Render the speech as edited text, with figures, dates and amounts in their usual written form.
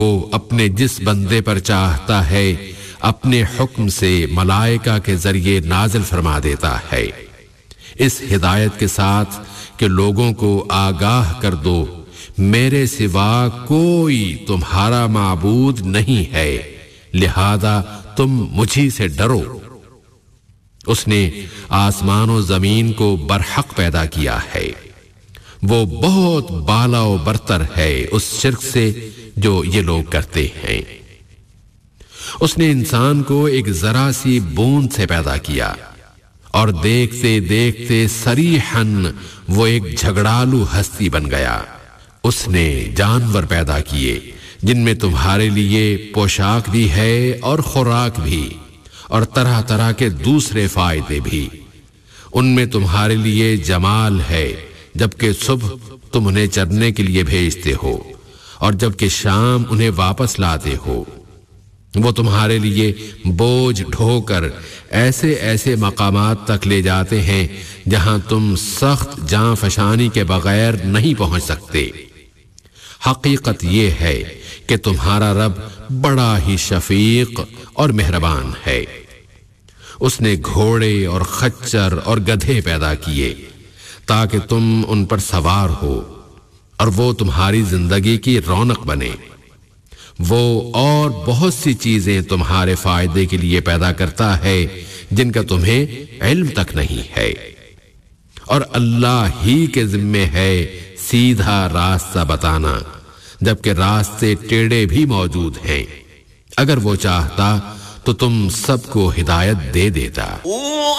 وہ اپنے جس بندے پر چاہتا ہے اپنے حکم سے ملائکہ کے ذریعے نازل فرما دیتا ہے، اس ہدایت کے ساتھ کہ لوگوں کو آگاہ کر دو میرے سوا کوئی تمہارا معبود نہیں ہے، لہذا تم مجھی سے ڈرو۔ اس نے آسمان و زمین کو برحق پیدا کیا ہے، وہ بہت بالا و برتر ہے اس شرک سے جو یہ لوگ کرتے ہیں۔ اس نے انسان کو ایک ذرا سی بوند سے پیدا کیا اور دیکھتے دیکھتے صریحاً وہ ایک جھگڑالو ہستی بن گیا۔ اس نے جانور پیدا کیے جن میں تمہارے لیے پوشاک بھی ہے اور خوراک بھی اور طرح طرح کے دوسرے فائدے بھی۔ ان میں تمہارے لیے جمال ہے جبکہ صبح تم انہیں چرنے کے لیے بھیجتے ہو اور جبکہ شام انہیں واپس لاتے ہو۔ وہ تمہارے لیے بوجھ ڈھو کر ایسے ایسے مقامات تک لے جاتے ہیں جہاں تم سخت جاں فشانی کے بغیر نہیں پہنچ سکتے۔ حقیقت یہ ہے کہ تمہارا رب بڑا ہی شفیق اور مہربان ہے۔ اس نے گھوڑے اور خچر اور گدھے پیدا کیے تاکہ تم ان پر سوار ہو اور وہ تمہاری زندگی کی رونق بنے۔ وہ اور بہت سی چیزیں تمہارے فائدے کے لیے پیدا کرتا ہے جن کا تمہیں علم تک نہیں ہے، اور اللہ ہی کے ذمے ہے سیدھا راستہ بتانا، جبکہ راستے ٹیڑھے بھی موجود ہیں۔ اگر وہ چاہتا تو تم سب کو ہدایت دے دیتا۔